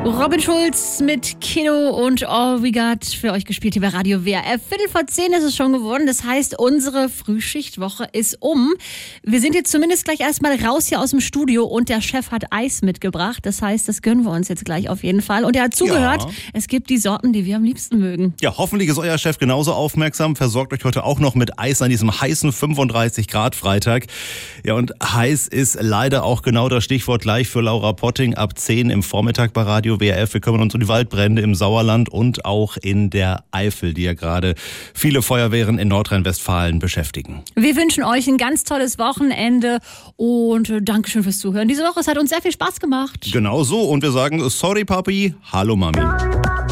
Robin Schulz mit Kiddo und All We Got für euch gespielt hier bei Radio WRF. 9:15 ist es schon geworden. Das heißt, unsere Frühschichtwoche ist um. Wir sind jetzt zumindest gleich erstmal raus hier aus dem Studio und der Chef hat Eis mitgebracht. Das heißt, das gönnen wir uns jetzt gleich auf jeden Fall. Und er hat zugehört, ja. Es gibt die Sorten, die wir am liebsten mögen. Ja, hoffentlich ist euer Chef genauso aufmerksam. Versorgt euch heute auch noch mit Eis an diesem heißen 35 Grad Freitag. Ja, und heiß ist leider auch genau das Stichwort gleich für Laura Potting ab 10 im Vormittag bei Radio WRF. Wir kümmern uns um die Waldbrände im Sauerland und auch in der Eifel, die ja gerade viele Feuerwehren in Nordrhein-Westfalen beschäftigen. Wir wünschen euch ein ganz tolles Wochenende und Dankeschön fürs Zuhören. Diese Woche, es hat uns sehr viel Spaß gemacht. Genau so, und wir sagen sorry Papi, hallo Mami.